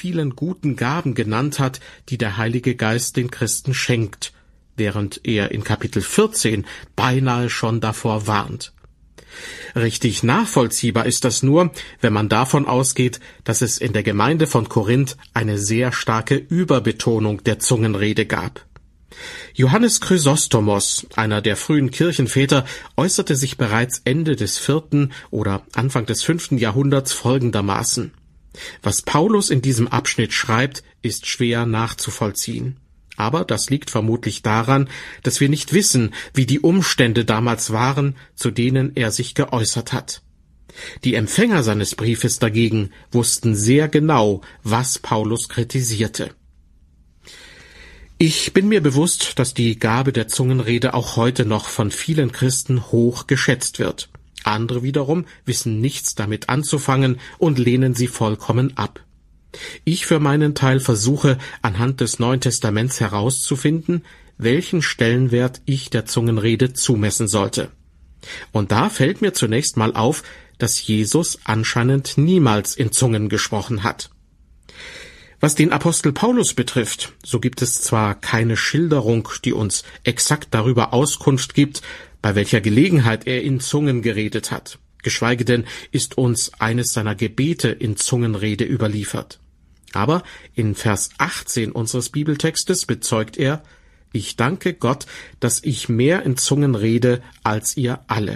vielen guten Gaben genannt hat, die der Heilige Geist den Christen schenkt, während er in Kapitel 14 beinahe schon davor warnt. Richtig nachvollziehbar ist das nur, wenn man davon ausgeht, dass es in der Gemeinde von Korinth eine sehr starke Überbetonung der Zungenrede gab. Johannes Chrysostomos, einer der frühen Kirchenväter, äußerte sich bereits Ende des 4. oder Anfang des 5. Jahrhunderts folgendermaßen: Was Paulus in diesem Abschnitt schreibt, ist schwer nachzuvollziehen. Aber das liegt vermutlich daran, dass wir nicht wissen, wie die Umstände damals waren, zu denen er sich geäußert hat. Die Empfänger seines Briefes dagegen wussten sehr genau, was Paulus kritisierte. Ich bin mir bewusst, dass die Gabe der Zungenrede auch heute noch von vielen Christen hoch geschätzt wird. Andere wiederum wissen nichts damit anzufangen und lehnen sie vollkommen ab. Ich für meinen Teil versuche, anhand des Neuen Testaments herauszufinden, welchen Stellenwert ich der Zungenrede zumessen sollte. Und da fällt mir zunächst mal auf, dass Jesus anscheinend niemals in Zungen gesprochen hat. Was den Apostel Paulus betrifft, so gibt es zwar keine Schilderung, die uns exakt darüber Auskunft gibt, bei welcher Gelegenheit er in Zungen geredet hat, geschweige denn ist uns eines seiner Gebete in Zungenrede überliefert. Aber in Vers 18 unseres Bibeltextes bezeugt er: Ich danke Gott, dass ich mehr in Zungen rede als ihr alle.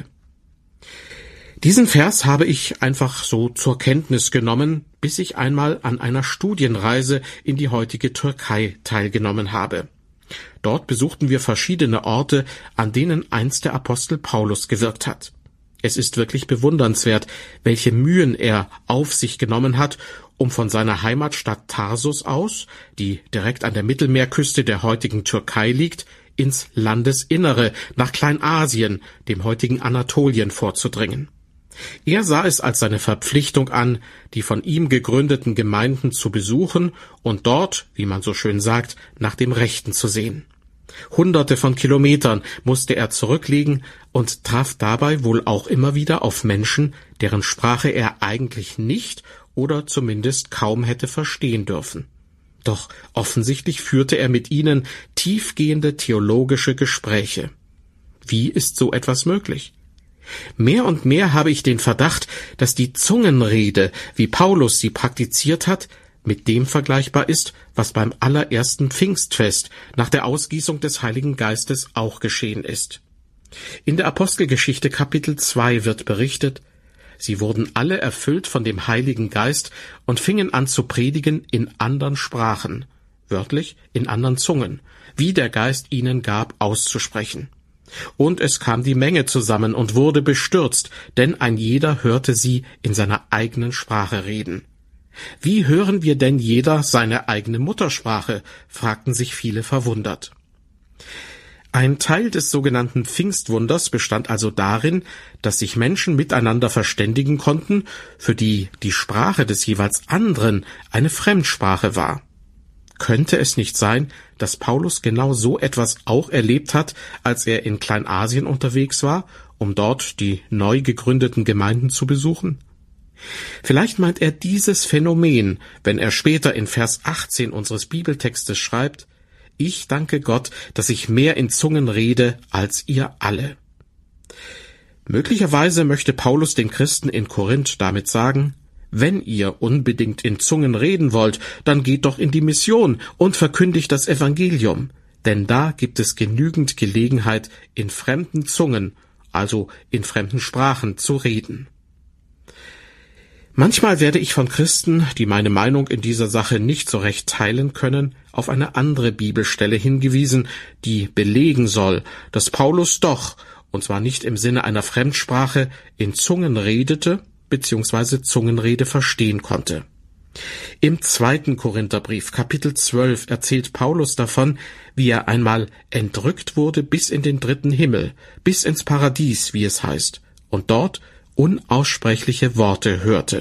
Diesen Vers habe ich einfach so zur Kenntnis genommen, bis ich einmal an einer Studienreise in die heutige Türkei teilgenommen habe. Dort besuchten wir verschiedene Orte, an denen einst der Apostel Paulus gewirkt hat. Es ist wirklich bewundernswert, welche Mühen er auf sich genommen hat, um von seiner Heimatstadt Tarsus aus, die direkt an der Mittelmeerküste der heutigen Türkei liegt, ins Landesinnere, nach Kleinasien, dem heutigen Anatolien, vorzudringen. Er sah es als seine Verpflichtung an, die von ihm gegründeten Gemeinden zu besuchen und dort, wie man so schön sagt, nach dem Rechten zu sehen. Hunderte von Kilometern musste er zurücklegen und traf dabei wohl auch immer wieder auf Menschen, deren Sprache er eigentlich nicht oder zumindest kaum hätte verstehen dürfen. Doch offensichtlich führte er mit ihnen tiefgehende theologische Gespräche. Wie ist so etwas möglich? Mehr und mehr habe ich den Verdacht, dass die Zungenrede, wie Paulus sie praktiziert hat, mit dem vergleichbar ist, was beim allerersten Pfingstfest nach der Ausgießung des Heiligen Geistes auch geschehen ist. In der Apostelgeschichte Kapitel 2 wird berichtet: Sie wurden alle erfüllt von dem Heiligen Geist und fingen an zu predigen in andern Sprachen, wörtlich in andern Zungen, wie der Geist ihnen gab, auszusprechen. Und es kam die Menge zusammen und wurde bestürzt, denn ein jeder hörte sie in seiner eigenen Sprache reden. Wie hören wir denn jeder seine eigene Muttersprache? Fragten sich viele verwundert. Ein Teil des sogenannten Pfingstwunders bestand also darin, dass sich Menschen miteinander verständigen konnten, für die die Sprache des jeweils anderen eine Fremdsprache war. Könnte es nicht sein, dass Paulus genau so etwas auch erlebt hat, als er in Kleinasien unterwegs war, um dort die neu gegründeten Gemeinden zu besuchen? Vielleicht meint er dieses Phänomen, wenn er später in Vers 18 unseres Bibeltextes schreibt: Ich danke Gott, dass ich mehr in Zungen rede als ihr alle. Möglicherweise möchte Paulus den Christen in Korinth damit sagen: Wenn ihr unbedingt in Zungen reden wollt, dann geht doch in die Mission und verkündigt das Evangelium, denn da gibt es genügend Gelegenheit, in fremden Zungen, also in fremden Sprachen, zu reden. Manchmal werde ich von Christen, die meine Meinung in dieser Sache nicht so recht teilen können, auf eine andere Bibelstelle hingewiesen, die belegen soll, dass Paulus doch, und zwar nicht im Sinne einer Fremdsprache, in Zungen redete bzw. Zungenrede verstehen konnte. Im 2. Korintherbrief, Kapitel 12, erzählt Paulus davon, wie er einmal entrückt wurde bis in den 3. Himmel, bis ins Paradies, wie es heißt, und dort unaussprechliche Worte hörte.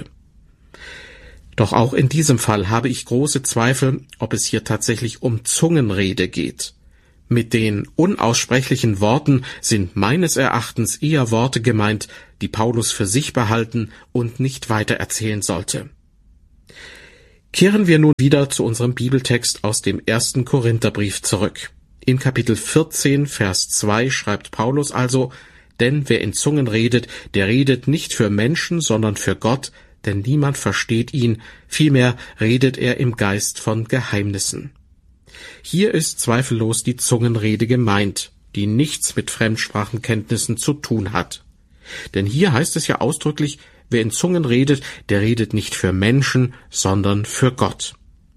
Doch auch in diesem Fall habe ich große Zweifel, ob es hier tatsächlich um Zungenrede geht. Mit den unaussprechlichen Worten sind meines Erachtens eher Worte gemeint, die Paulus für sich behalten und nicht weitererzählen sollte. Kehren wir nun wieder zu unserem Bibeltext aus dem 1. Korintherbrief zurück. In Kapitel 14, Vers 2 schreibt Paulus also: Denn wer in Zungen redet, der redet nicht für Menschen, sondern für Gott, denn niemand versteht ihn, vielmehr redet er im Geist von Geheimnissen. Hier ist zweifellos die Zungenrede gemeint, die nichts mit Fremdsprachenkenntnissen zu tun hat. Denn hier heißt es ja ausdrücklich, wer in Zungen redet, der redet nicht für Menschen, sondern für Gott.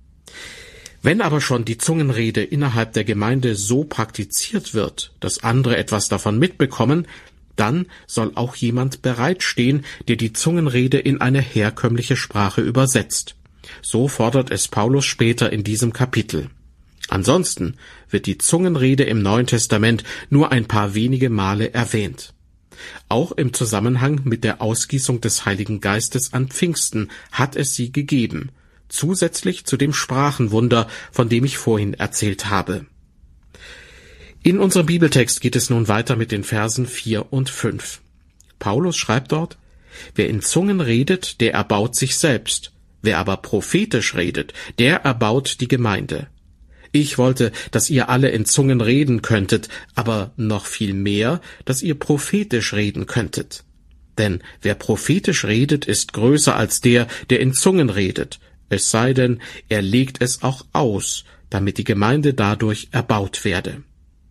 Wenn aber schon die Zungenrede innerhalb der Gemeinde so praktiziert wird, dass andere etwas davon mitbekommen, dann soll auch jemand bereitstehen, der die Zungenrede in eine herkömmliche Sprache übersetzt. So fordert es Paulus später in diesem Kapitel. Ansonsten wird die Zungenrede im Neuen Testament nur ein paar wenige Male erwähnt. Auch im Zusammenhang mit der Ausgießung des Heiligen Geistes an Pfingsten hat es sie gegeben, zusätzlich zu dem Sprachenwunder, von dem ich vorhin erzählt habe. In unserem Bibeltext geht es nun weiter mit den Versen 4 und 5. Paulus schreibt dort: Wer in Zungen redet, der erbaut sich selbst. Wer aber prophetisch redet, der erbaut die Gemeinde. Ich wollte, dass ihr alle in Zungen reden könntet, aber noch viel mehr, dass ihr prophetisch reden könntet. Denn wer prophetisch redet, ist größer als der, der in Zungen redet, es sei denn, er legt es auch aus, damit die Gemeinde dadurch erbaut werde.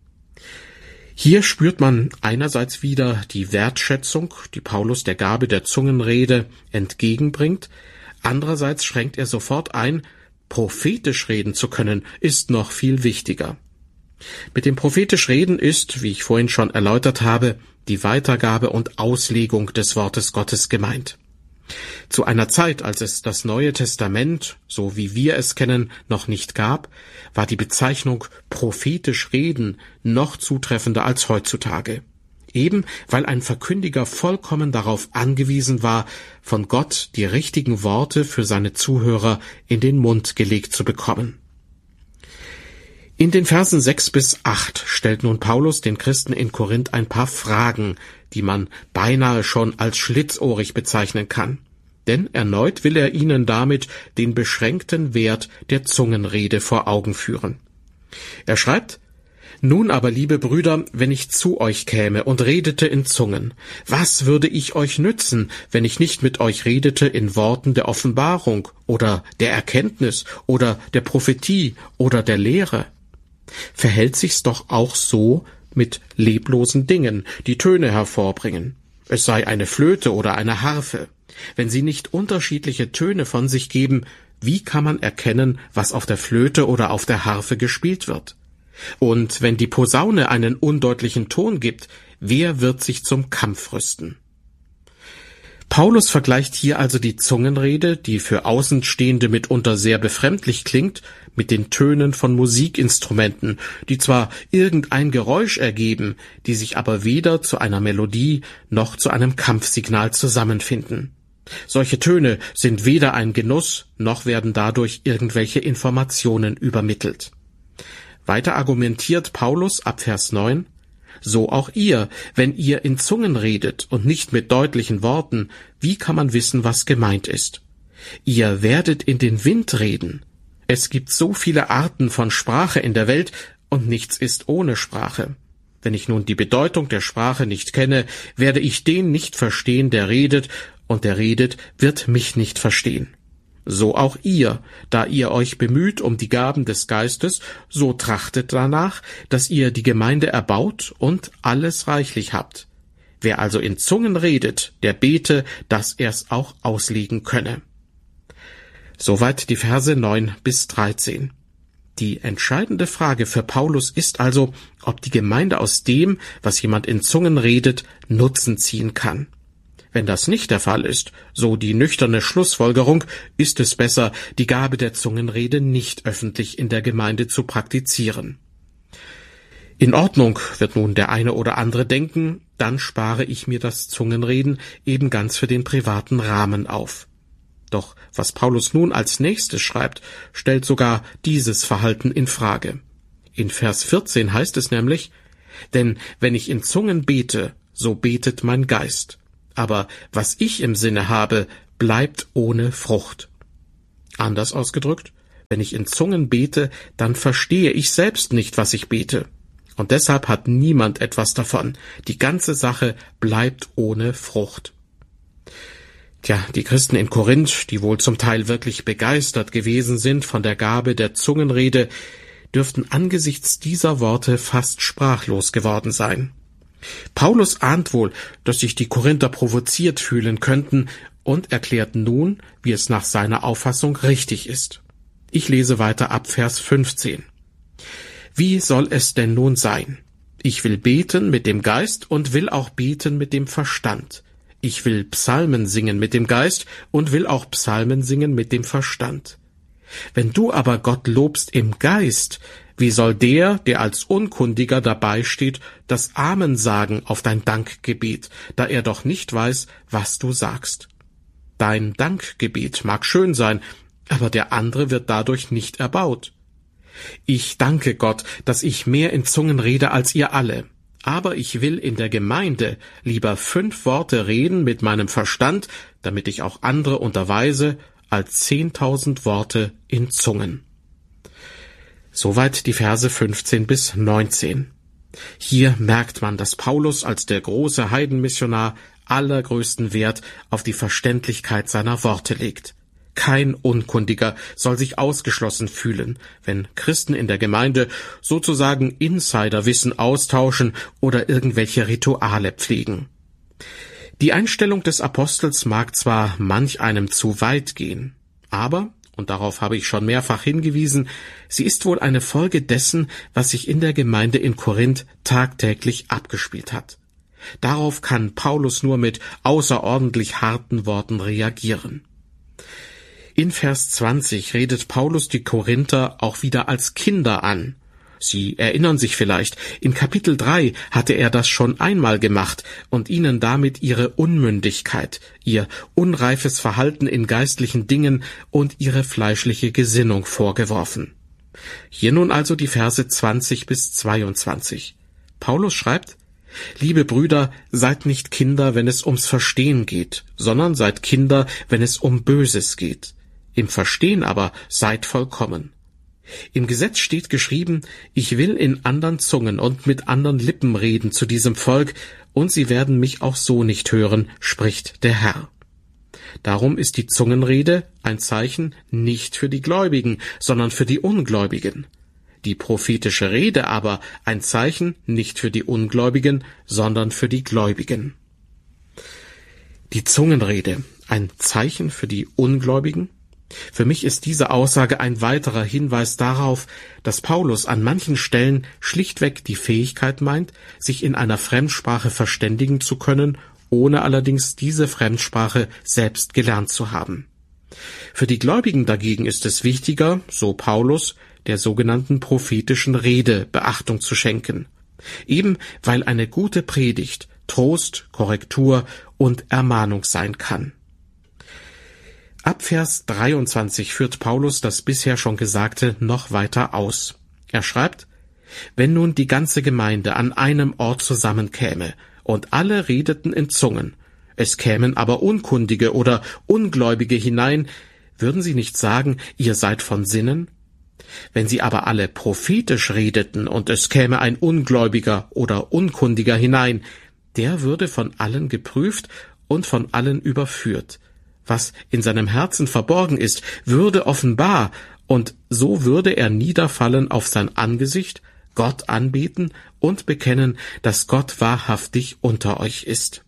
Hier spürt man einerseits wieder die Wertschätzung, die Paulus der Gabe der Zungenrede entgegenbringt, andererseits schränkt er sofort ein: Prophetisch reden zu können, ist noch viel wichtiger. Mit dem prophetisch Reden ist, wie ich vorhin schon erläutert habe, die Weitergabe und Auslegung des Wortes Gottes gemeint. Zu einer Zeit, als es das Neue Testament, so wie wir es kennen, noch nicht gab, war die Bezeichnung prophetisch reden noch zutreffender als heutzutage. Eben weil ein Verkündiger vollkommen darauf angewiesen war, von Gott die richtigen Worte für seine Zuhörer in den Mund gelegt zu bekommen. In den Versen 6 bis 8 stellt nun Paulus den Christen in Korinth ein paar Fragen, die man beinahe schon als schlitzohrig bezeichnen kann. Denn erneut will er ihnen damit den beschränkten Wert der Zungenrede vor Augen führen. Er schreibt: Nun aber, liebe Brüder, wenn ich zu euch käme und redete in Zungen, was würde ich euch nützen, wenn ich nicht mit euch redete in Worten der Offenbarung oder der Erkenntnis oder der Prophetie oder der Lehre? Verhält sich's doch auch so mit leblosen Dingen, die Töne hervorbringen. Es sei eine Flöte oder eine Harfe. Wenn sie nicht unterschiedliche Töne von sich geben, wie kann man erkennen, was auf der Flöte oder auf der Harfe gespielt wird? Und wenn die Posaune einen undeutlichen Ton gibt, wer wird sich zum Kampf rüsten? Paulus vergleicht hier also die Zungenrede, die für Außenstehende mitunter sehr befremdlich klingt, mit den Tönen von Musikinstrumenten, die zwar irgendein Geräusch ergeben, die sich aber weder zu einer Melodie noch zu einem Kampfsignal zusammenfinden. Solche Töne sind weder ein Genuss, noch werden dadurch irgendwelche Informationen übermittelt. Weiter argumentiert Paulus ab Vers 9: So auch ihr, wenn ihr in Zungen redet und nicht mit deutlichen Worten, wie kann man wissen, was gemeint ist? Ihr werdet in den Wind reden. Es gibt so viele Arten von Sprache in der Welt, und nichts ist ohne Sprache. Wenn ich nun die Bedeutung der Sprache nicht kenne, werde ich den nicht verstehen, der redet, und der redet, wird mich nicht verstehen. So auch ihr, da ihr euch bemüht um die Gaben des Geistes, so trachtet danach, dass ihr die Gemeinde erbaut und alles reichlich habt. Wer also in Zungen redet, der bete, dass er's auch auslegen könne. Soweit die Verse 9 bis 13. Die entscheidende Frage für Paulus ist also, ob die Gemeinde aus dem, was jemand in Zungen redet, Nutzen ziehen kann. Wenn das nicht der Fall ist, so die nüchterne Schlussfolgerung, ist es besser, die Gabe der Zungenrede nicht öffentlich in der Gemeinde zu praktizieren. In Ordnung, wird nun der eine oder andere denken, dann spare ich mir das Zungenreden eben ganz für den privaten Rahmen auf. Doch was Paulus nun als nächstes schreibt, stellt sogar dieses Verhalten in Frage. In Vers 14 heißt es nämlich: Denn wenn ich in Zungen bete, so betet mein Geist. Aber was ich im Sinne habe, bleibt ohne Frucht. Anders ausgedrückt, wenn ich in Zungen bete, dann verstehe ich selbst nicht, was ich bete. Und deshalb hat niemand etwas davon. Die ganze Sache bleibt ohne Frucht. Tja, die Christen in Korinth, die wohl zum Teil wirklich begeistert gewesen sind von der Gabe der Zungenrede, dürften angesichts dieser Worte fast sprachlos geworden sein. Paulus ahnt wohl, dass sich die Korinther provoziert fühlen könnten und erklärt nun, wie es nach seiner Auffassung richtig ist. Ich lese weiter ab Vers 15. Wie soll es denn nun sein? Ich will beten mit dem Geist und will auch beten mit dem Verstand. Ich will Psalmen singen mit dem Geist und will auch Psalmen singen mit dem Verstand. Wenn du aber Gott lobst im Geist, wie soll der als Unkundiger dabei steht, das Amen sagen auf dein Dankgebet, da er doch nicht weiß, was du sagst? Dein Dankgebet mag schön sein, aber der andere wird dadurch nicht erbaut. Ich danke Gott, dass ich mehr in Zungen rede als ihr alle. Aber ich will in der Gemeinde lieber 5 Worte reden mit meinem Verstand, damit ich auch andere unterweise, als 10.000 Worte in Zungen. Soweit die Verse 15 bis 19. Hier merkt man, dass Paulus als der große Heidenmissionar allergrößten Wert auf die Verständlichkeit seiner Worte legt. Kein Unkundiger soll sich ausgeschlossen fühlen, wenn Christen in der Gemeinde sozusagen Insiderwissen austauschen oder irgendwelche Rituale pflegen. Die Einstellung des Apostels mag zwar manch einem zu weit gehen, aber, und darauf habe ich schon mehrfach hingewiesen, sie ist wohl eine Folge dessen, was sich in der Gemeinde in Korinth tagtäglich abgespielt hat. Darauf kann Paulus nur mit außerordentlich harten Worten reagieren. In Vers 20 redet Paulus die Korinther auch wieder als Kinder an. Sie erinnern sich vielleicht, in Kapitel 3 hatte er das schon einmal gemacht und ihnen damit ihre Unmündigkeit, ihr unreifes Verhalten in geistlichen Dingen und ihre fleischliche Gesinnung vorgeworfen. Hier nun also die Verse 20 bis 22. Paulus schreibt: Liebe Brüder, seid nicht Kinder, wenn es ums Verstehen geht, sondern seid Kinder, wenn es um Böses geht. Im Verstehen aber seid vollkommen. Im Gesetz steht geschrieben, ich will in andern Zungen und mit andern Lippen reden zu diesem Volk, und sie werden mich auch so nicht hören, spricht der Herr. Darum ist die Zungenrede ein Zeichen nicht für die Gläubigen, sondern für die Ungläubigen. Die prophetische Rede aber ein Zeichen nicht für die Ungläubigen, sondern für die Gläubigen. Die Zungenrede ein Zeichen für die Ungläubigen? Für mich ist diese Aussage ein weiterer Hinweis darauf, dass Paulus an manchen Stellen schlichtweg die Fähigkeit meint, sich in einer Fremdsprache verständigen zu können, ohne allerdings diese Fremdsprache selbst gelernt zu haben. Für die Gläubigen dagegen ist es wichtiger, so Paulus, der sogenannten prophetischen Rede Beachtung zu schenken, eben weil eine gute Predigt Trost, Korrektur und Ermahnung sein kann. Ab Vers 23 führt Paulus das bisher schon Gesagte noch weiter aus. Er schreibt: Wenn nun die ganze Gemeinde an einem Ort zusammenkäme und alle redeten in Zungen, es kämen aber Unkundige oder Ungläubige hinein, würden sie nicht sagen, ihr seid von Sinnen? Wenn sie aber alle prophetisch redeten und es käme ein Ungläubiger oder Unkundiger hinein, der würde von allen geprüft und von allen überführt. Was in seinem Herzen verborgen ist, würde offenbar, und so würde er niederfallen auf sein Angesicht, Gott anbeten und bekennen, dass Gott wahrhaftig unter euch ist.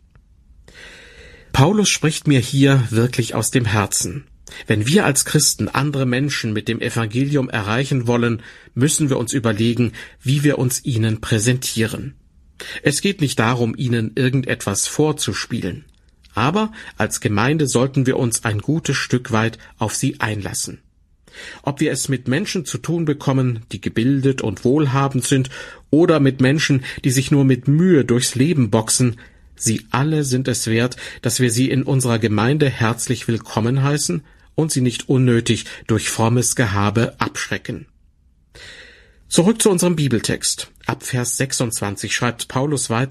Paulus spricht mir hier wirklich aus dem Herzen. Wenn wir als Christen andere Menschen mit dem Evangelium erreichen wollen, müssen wir uns überlegen, wie wir uns ihnen präsentieren. Es geht nicht darum, ihnen irgendetwas vorzuspielen. Aber als Gemeinde sollten wir uns ein gutes Stück weit auf sie einlassen. Ob wir es mit Menschen zu tun bekommen, die gebildet und wohlhabend sind, oder mit Menschen, die sich nur mit Mühe durchs Leben boxen, sie alle sind es wert, dass wir sie in unserer Gemeinde herzlich willkommen heißen und sie nicht unnötig durch frommes Gehabe abschrecken. Zurück zu unserem Bibeltext. Ab Vers 26 schreibt Paulus weiter: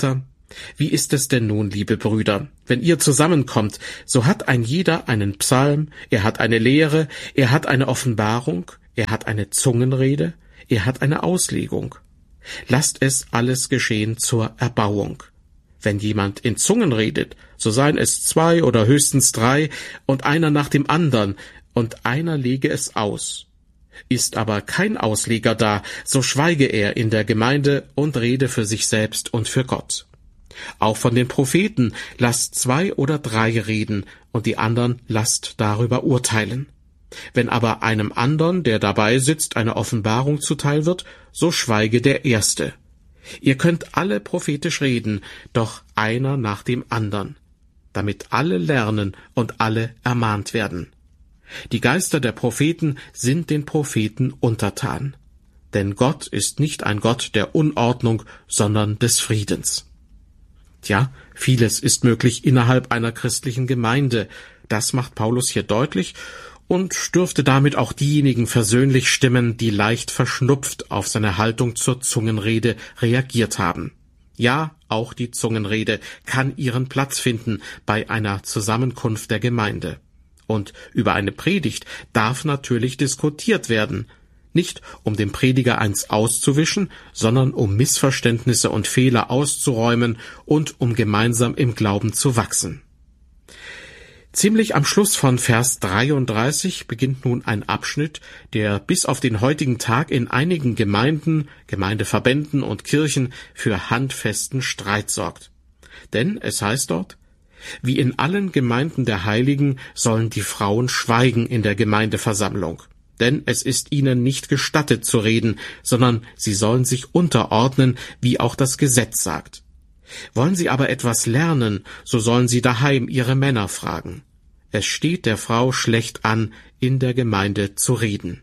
Wie ist es denn nun, liebe Brüder? Wenn ihr zusammenkommt, so hat ein jeder einen Psalm, er hat eine Lehre, er hat eine Offenbarung, er hat eine Zungenrede, er hat eine Auslegung. Lasst es alles geschehen zur Erbauung. Wenn jemand in Zungen redet, so seien es 2 oder höchstens 3 und einer nach dem andern, und einer lege es aus. Ist aber kein Ausleger da, so schweige er in der Gemeinde und rede für sich selbst und für Gott. Auch von den Propheten lasst 2 oder 3 reden, und die anderen lasst darüber urteilen. Wenn aber einem andern, der dabei sitzt, eine Offenbarung zuteil wird, so schweige der Erste. Ihr könnt alle prophetisch reden, doch einer nach dem andern, damit alle lernen und alle ermahnt werden. Die Geister der Propheten sind den Propheten untertan. Denn Gott ist nicht ein Gott der Unordnung, sondern des Friedens. Tja, vieles ist möglich innerhalb einer christlichen Gemeinde. Das macht Paulus hier deutlich und dürfte damit auch diejenigen versöhnlich stimmen, die leicht verschnupft auf seine Haltung zur Zungenrede reagiert haben. Ja, auch die Zungenrede kann ihren Platz finden bei einer Zusammenkunft der Gemeinde. Und über eine Predigt darf natürlich diskutiert werden. Nicht, um dem Prediger eins auszuwischen, sondern um Missverständnisse und Fehler auszuräumen und um gemeinsam im Glauben zu wachsen. Ziemlich am Schluss von Vers 33 beginnt nun ein Abschnitt, der bis auf den heutigen Tag in einigen Gemeinden, Gemeindeverbänden und Kirchen für handfesten Streit sorgt. Denn es heißt dort: Wie in allen Gemeinden der Heiligen sollen die Frauen schweigen in der Gemeindeversammlung. Denn es ist ihnen nicht gestattet zu reden, sondern sie sollen sich unterordnen, wie auch das Gesetz sagt. Wollen sie aber etwas lernen, so sollen sie daheim ihre Männer fragen. Es steht der Frau schlecht an, in der Gemeinde zu reden.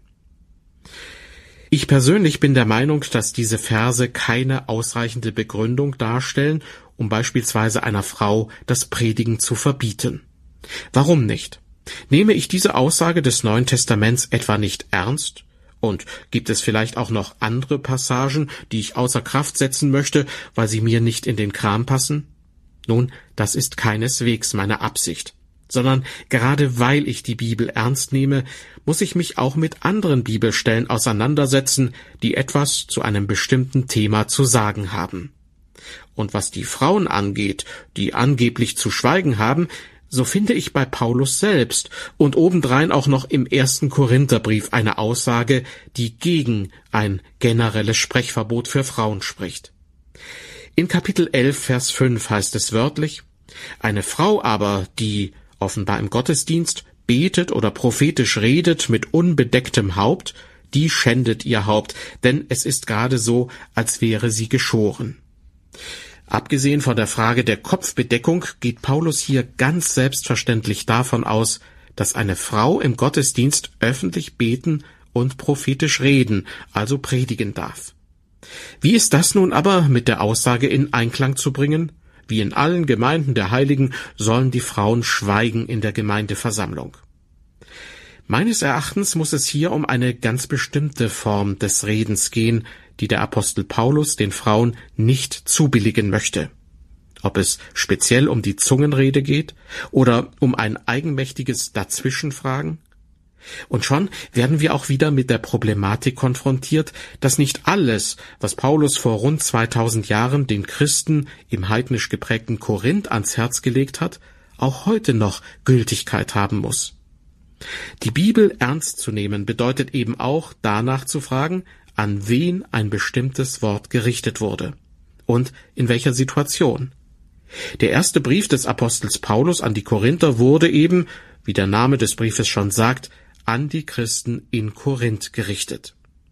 Ich persönlich bin der Meinung, dass diese Verse keine ausreichende Begründung darstellen, um beispielsweise einer Frau das Predigen zu verbieten. Warum nicht? Nehme ich diese Aussage des Neuen Testaments etwa nicht ernst? Und gibt es vielleicht auch noch andere Passagen, die ich außer Kraft setzen möchte, weil sie mir nicht in den Kram passen? Nun, das ist keineswegs meine Absicht, sondern gerade weil ich die Bibel ernst nehme, muss ich mich auch mit anderen Bibelstellen auseinandersetzen, die etwas zu einem bestimmten Thema zu sagen haben. Und was die Frauen angeht, die angeblich zu schweigen haben, so finde ich bei Paulus selbst und obendrein auch noch im 1. Korintherbrief eine Aussage, die gegen ein generelles Sprechverbot für Frauen spricht. In Kapitel 11, Vers 5 heißt es wörtlich: Eine Frau aber, die offenbar im Gottesdienst betet oder prophetisch redet mit unbedecktem Haupt, die schändet ihr Haupt, denn es ist gerade so, als wäre sie geschoren. Abgesehen von der Frage der Kopfbedeckung geht Paulus hier ganz selbstverständlich davon aus, dass eine Frau im Gottesdienst öffentlich beten und prophetisch reden, also predigen darf. Wie ist das nun aber mit der Aussage in Einklang zu bringen? Wie in allen Gemeinden der Heiligen sollen die Frauen schweigen in der Gemeindeversammlung. Meines Erachtens muss es hier um eine ganz bestimmte Form des Redens gehen, die der Apostel Paulus den Frauen nicht zubilligen möchte. Ob es speziell um die Zungenrede geht oder um ein eigenmächtiges Dazwischenfragen. Und schon werden wir auch wieder mit der Problematik konfrontiert, dass nicht alles, was Paulus vor rund 2000 Jahren den Christen im heidnisch geprägten Korinth ans Herz gelegt hat, auch heute noch Gültigkeit haben muss. Die Bibel ernst zu nehmen bedeutet eben auch, danach zu fragen, an wen ein bestimmtes Wort gerichtet wurde und in welcher Situation. Der erste Brief des Apostels Paulus an die Korinther wurde eben, wie der Name des Briefes schon sagt, an die Christen in Korinth gerichtet.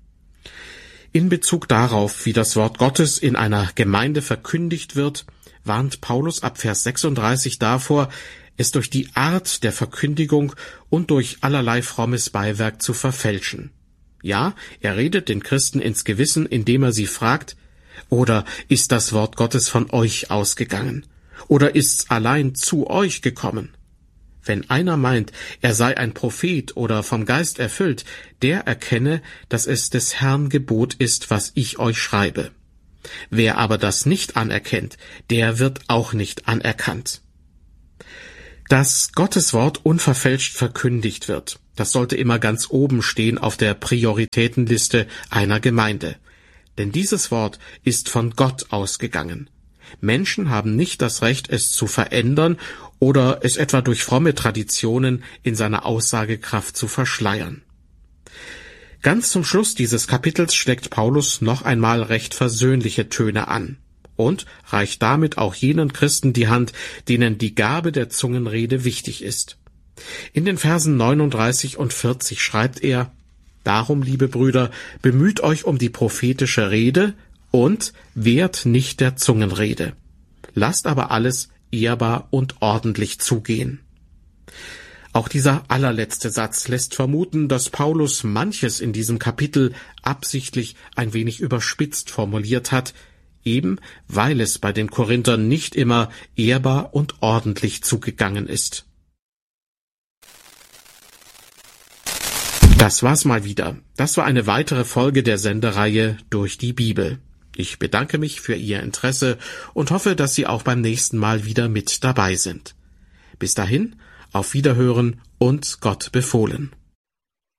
In Bezug darauf, wie das Wort Gottes in einer Gemeinde verkündigt wird, warnt Paulus ab Vers 36 davor, es durch die Art der Verkündigung und durch allerlei frommes Beiwerk zu verfälschen. Ja, er redet den Christen ins Gewissen, indem er sie fragt: Oder ist das Wort Gottes von euch ausgegangen? Oder ist's allein zu euch gekommen? Wenn einer meint, er sei ein Prophet oder vom Geist erfüllt, der erkenne, dass es des Herrn Gebot ist, was ich euch schreibe. Wer aber das nicht anerkennt, der wird auch nicht anerkannt. Dass Gottes Wort unverfälscht verkündigt wird, das sollte immer ganz oben stehen auf der Prioritätenliste einer Gemeinde. Denn dieses Wort ist von Gott ausgegangen. Menschen haben nicht das Recht, es zu verändern oder es etwa durch fromme Traditionen in seiner Aussagekraft zu verschleiern. Ganz zum Schluss dieses Kapitels schlägt Paulus noch einmal recht versöhnliche Töne an und reicht damit auch jenen Christen die Hand, denen die Gabe der Zungenrede wichtig ist. In den Versen 39 und 40 schreibt er: Darum, liebe Brüder, bemüht euch um die prophetische Rede und wehrt nicht der Zungenrede. Lasst aber alles ehrbar und ordentlich zugehen. Auch dieser allerletzte Satz lässt vermuten, dass Paulus manches in diesem Kapitel absichtlich ein wenig überspitzt formuliert hat, eben weil es bei den Korinthern nicht immer ehrbar und ordentlich zugegangen ist. Das war's mal wieder. Das war eine weitere Folge der Sendereihe Durch die Bibel. Ich bedanke mich für Ihr Interesse und hoffe, dass Sie auch beim nächsten Mal wieder mit dabei sind. Bis dahin, auf Wiederhören und Gott befohlen.